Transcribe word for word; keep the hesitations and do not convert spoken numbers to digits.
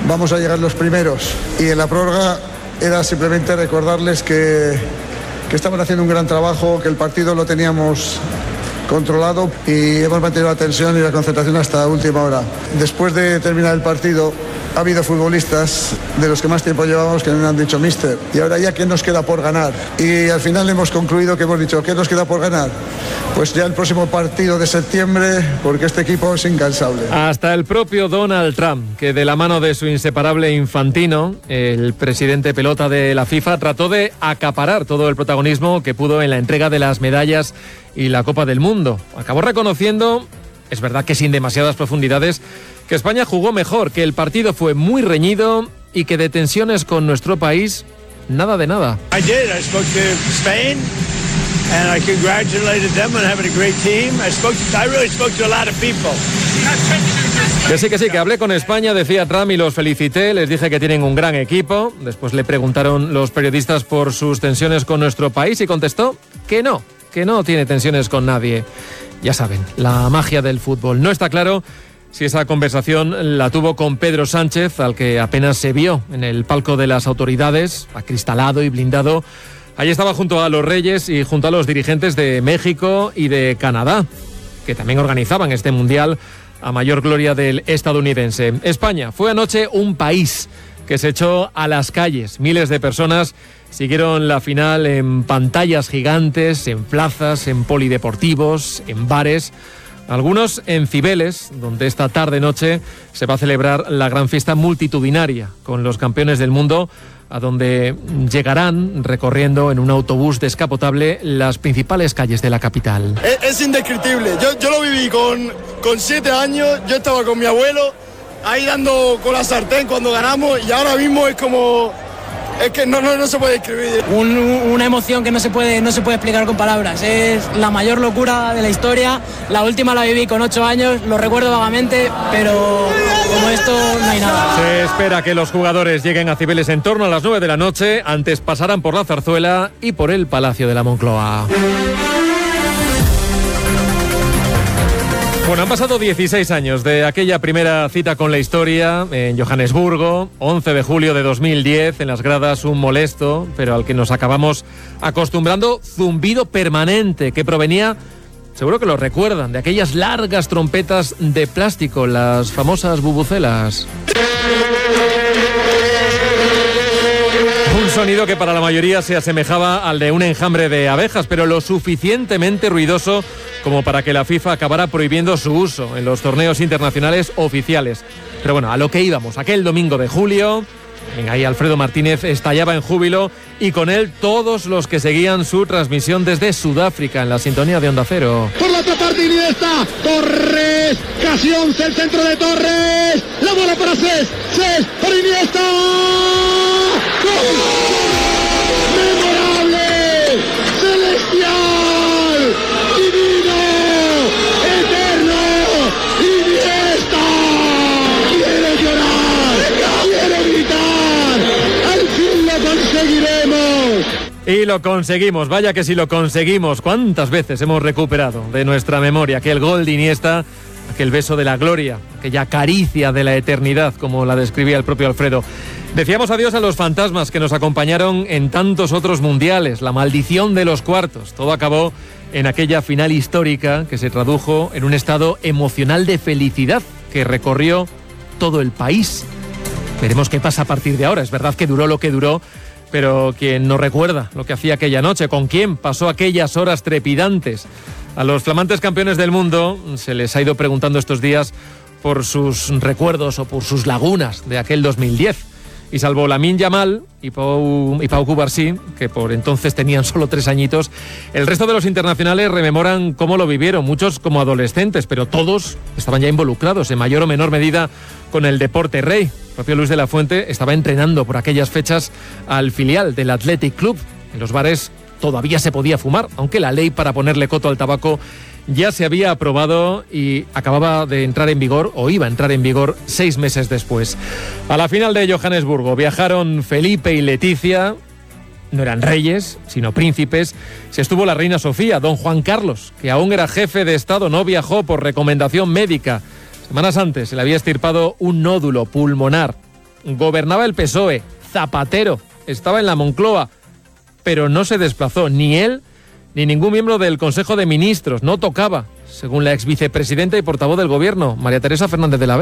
vamos a llegar los primeros. Y en la prórroga era simplemente recordarles que, que estaban haciendo un gran trabajo, que el partido lo teníamos controlado y hemos mantenido la tensión y la concentración hasta la última hora. Después de terminar el partido, ha habido futbolistas de los que más tiempo llevamos que me han dicho míster, y ahora ya qué nos queda por ganar. Y al final hemos concluido que hemos dicho, ¿qué nos queda por ganar? Pues ya el próximo partido de septiembre, porque este equipo es incansable. Hasta el propio Donald Trump, que de la mano de su inseparable Infantino, el presidente pelota de la FIFA, trató de acaparar todo el protagonismo que pudo en la entrega de las medallas y la Copa del Mundo. Acabó reconociendo, es verdad que sin demasiadas profundidades, que España jugó mejor, que el partido fue muy reñido y que de tensiones con nuestro país, nada de nada. I did. I spoke to Spain and I congratulated them on having a great team. I spoke to, I really spoke to a lot of people. Que sí, que sí, que hablé con España, decía Trump, y los felicité, les dije que tienen un gran equipo. Después le preguntaron los periodistas por sus tensiones con nuestro país y contestó que no, que no tiene tensiones con nadie. Ya saben, la magia del fútbol. No está claro si esa conversación la tuvo con Pedro Sánchez, al que apenas se vio en el palco de las autoridades, acristalado y blindado. Allí estaba junto a los reyes y junto a los dirigentes de México y de Canadá, que también organizaban este mundial a mayor gloria del estadounidense. España fue anoche un país que se echó a las calles. Miles de personas siguieron la final en pantallas gigantes, en plazas, en polideportivos, en bares. Algunos en Cibeles, donde esta tarde-noche se va a celebrar la gran fiesta multitudinaria con los campeones del mundo, a donde llegarán recorriendo en un autobús descapotable las principales calles de la capital. Es, es indescriptible. Yo, yo lo viví con, con siete años, yo estaba con mi abuelo ahí dando con la sartén cuando ganamos, y ahora mismo es como... Es que no, no, no se puede describir. Un, una emoción que no se puede, no se puede explicar con palabras. Es la mayor locura de la historia. La última la viví con ocho años, lo recuerdo vagamente, pero como esto no hay nada. Se espera que los jugadores lleguen a Cibeles en torno a las nueve de la noche. Antes pasarán por la Zarzuela y por el Palacio de la Moncloa. Bueno, han pasado dieciséis años de aquella primera cita con la historia en Johannesburgo, once de julio de dos mil diez, en las gradas un molesto, pero al que nos acabamos acostumbrando, zumbido permanente que provenía, seguro que lo recuerdan, de aquellas largas trompetas de plástico, las famosas bubucelas. Un sonido que para la mayoría se asemejaba al de un enjambre de abejas, pero lo suficientemente ruidoso como para que la FIFA acabara prohibiendo su uso en los torneos internacionales oficiales. Pero bueno, a lo que íbamos, aquel domingo de julio, ahí Alfredo Martínez estallaba en júbilo y con él todos los que seguían su transmisión desde Sudáfrica en la sintonía de Onda Cero. Por la otra parte Iniesta, Torres, casi once, el centro de Torres, la bola para Cés, Cés, para Iniesta. ¡Gol! ¡Memorable! ¡Celestial! ¡Divino! ¡Eterno! ¡Iniesta! ¡Quiero llorar! ¡Quiero gritar! ¡Al fin lo conseguiremos! Y lo conseguimos, vaya que si lo conseguimos. ¿Cuántas veces hemos recuperado de nuestra memoria aquel gol de Iniesta, aquel beso de la gloria, aquella caricia de la eternidad, como la describía el propio Alfredo? Decíamos adiós a los fantasmas que nos acompañaron en tantos otros mundiales, la maldición de los cuartos. Todo acabó en aquella final histórica que se tradujo en un estado emocional de felicidad que recorrió todo el país. Veremos qué pasa a partir de ahora. Es verdad que duró lo que duró, pero quien no recuerda lo que hacía aquella noche, con quién pasó aquellas horas trepidantes. A los flamantes campeones del mundo se les ha ido preguntando estos días por sus recuerdos o por sus lagunas de aquel dos mil diez. Y salvo Lamine Yamal y Pau, y Pau Cubarsí, que por entonces tenían solo tres añitos, el resto de los internacionales rememoran cómo lo vivieron, muchos como adolescentes, pero todos estaban ya involucrados en mayor o menor medida con el deporte rey. El propio Luis de la Fuente estaba entrenando por aquellas fechas al filial del Athletic Club. En los bares todavía se podía fumar, aunque la ley para ponerle coto al tabaco ya se había aprobado y acababa de entrar en vigor, o iba a entrar en vigor, seis meses después. A la final de Johannesburgo viajaron Felipe y Leticia. No eran reyes, sino príncipes. Se estuvo la reina Sofía. Don Juan Carlos, que aún era jefe de Estado, no viajó por recomendación médica. Semanas antes se le había extirpado un nódulo pulmonar. gobernaba el P S O E, Zapatero estaba en la Moncloa, pero no se desplazó ni él ni ningún miembro del Consejo de Ministros, no tocaba, según la ex vicepresidenta y portavoz del Gobierno, María Teresa Fernández de la Vega.